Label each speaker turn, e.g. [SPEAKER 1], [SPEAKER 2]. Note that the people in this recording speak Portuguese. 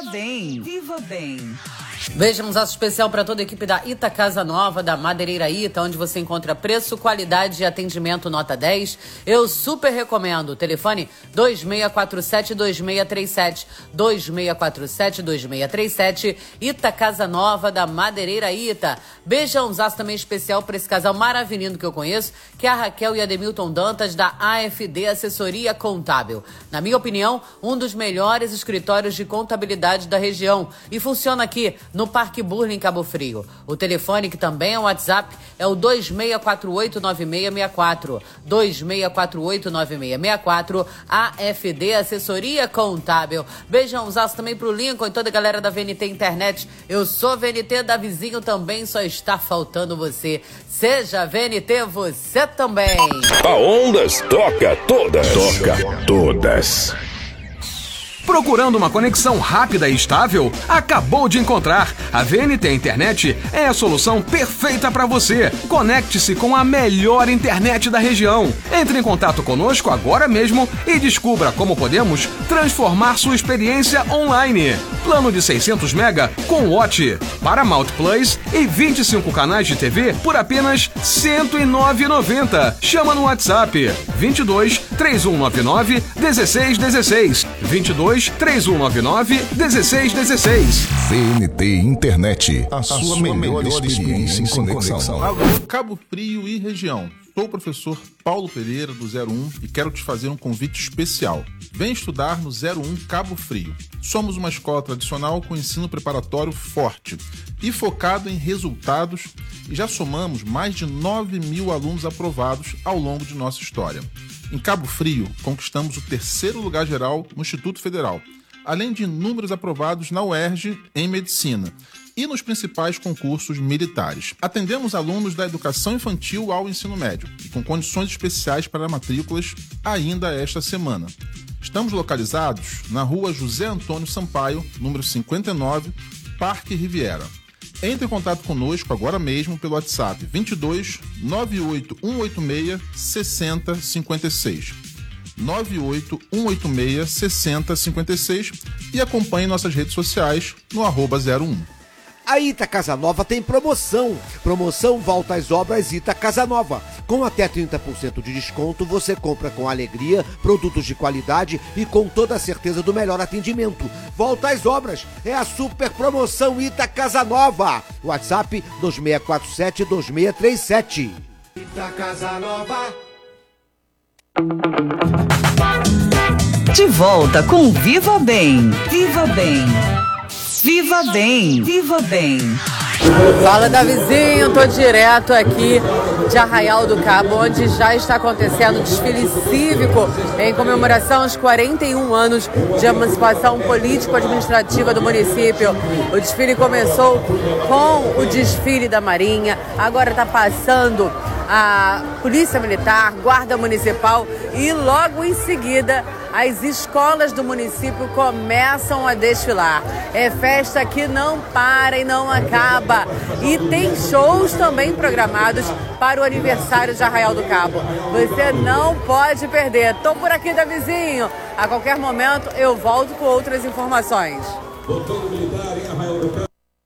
[SPEAKER 1] bem, viva bem.
[SPEAKER 2] Veja um abraço especial para toda a equipe da Ita Casa Nova, da Madeireira Ita, onde você encontra preço, qualidade e atendimento nota 10. Eu super recomendo. Telefone 2647-2637. 2647-2637. Ita Casa Nova, da Madeireira Ita. Beijãozaço também especial para esse casal maravilhoso que eu conheço, que é a Raquel e a Demilton Dantas, da AFD Assessoria Contábil. Na minha opinião, um dos melhores escritórios de contabilidade da região. E funciona aqui no Parque Burle, em Cabo Frio. O telefone, que também é o WhatsApp, é o 2648-9664. 2648-9664, AFD Assessoria Contábil. Beijãozaço também pro Lincoln e toda a galera da VNT Internet. Eu sou VNT, da Vizinho também, só está faltando você. Seja VNT você também.
[SPEAKER 3] A Ondas toca todas. Toca todas.
[SPEAKER 4] Procurando uma conexão rápida e estável? Acabou de encontrar! A VNT Internet é a solução perfeita para você. Conecte-se com a melhor internet da região. Entre em contato conosco agora mesmo e descubra como podemos transformar sua experiência online. Plano de 600 mega com Watch, Paramount Plus e 25 canais de TV por apenas R$ 109,90. Chama no WhatsApp 22 3199 1616. 22 3199 1616.
[SPEAKER 3] VNT Internet, a sua melhor experiência em conexão.
[SPEAKER 5] Alô, Cabo Frio e região. Sou o professor Paulo Pereira, do 01, e quero te fazer um convite especial. Vem estudar no 01 Cabo Frio. Somos uma escola tradicional com ensino preparatório forte e focado em resultados, e já somamos mais de 9.000 alunos aprovados ao longo de nossa história. Em Cabo Frio, conquistamos o 3º lugar geral no Instituto Federal, além de inúmeros aprovados na UERJ em Medicina e nos principais concursos militares. Atendemos alunos da educação infantil ao ensino médio e com condições especiais para matrículas ainda esta semana. Estamos localizados na rua José Antônio Sampaio, número 59, Parque Riviera. Entre em contato conosco agora mesmo pelo WhatsApp 22 98 186 6056. 98 186 6056 e acompanhe nossas redes sociais no @01.
[SPEAKER 6] A Ita Casa Nova tem promoção. Promoção Volta às Obras Ita Casa Nova. Com até 30% de desconto, você compra com alegria, produtos de qualidade e com toda a certeza do melhor atendimento. Volta às Obras é a super promoção Ita Casa Nova. WhatsApp 2647-2637. Ita Casa Nova.
[SPEAKER 1] De volta com Viva Bem, Viva Bem. Viva Bem, Viva Bem.
[SPEAKER 2] Fala, Davizinho, tô direto aqui de Arraial do Cabo, onde já está acontecendo o desfile cívico em comemoração aos 41 anos de emancipação político-administrativa do município. O desfile começou com o desfile da Marinha, agora está passando a Polícia Militar, Guarda Municipal e logo em seguida as escolas do município começam a desfilar. É festa que não para e não acaba. E tem shows também programados para o aniversário de Arraial do Cabo. Você não pode perder. Tô por aqui, Davizinho. A qualquer momento eu volto com outras informações.
[SPEAKER 7] Botando militar em